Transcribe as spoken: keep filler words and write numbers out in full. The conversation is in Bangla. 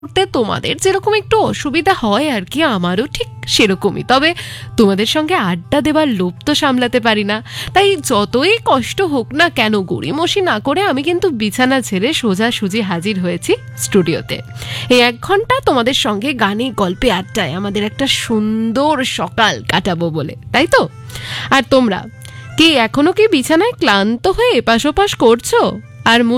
করতে তোমাদের যেরকম একটু অসুবিধা হয় আর কি, আমারও ঠিক সেরকমই। তবে তোমাদের সঙ্গে আড্ডা দেবার লোভ তো সামলাতে পারি না, তাই যতই কষ্ট হোক না কেন গড়িমসি না করে আমি কিন্তু বিছানা ছেড়ে সোজাসুজি হাজির হয়েছি স্টুডিওতে। এই এক ঘন্টা তোমাদের সঙ্গে গানে গল্পে আড্ডায় আমাদের একটা সুন্দর সকাল কাটাবো বলে, তাই তো? আর তোমরা কি এখনো কি বিছানায় ক্লান্ত হয়ে এপাশ ওপাশ করছো আর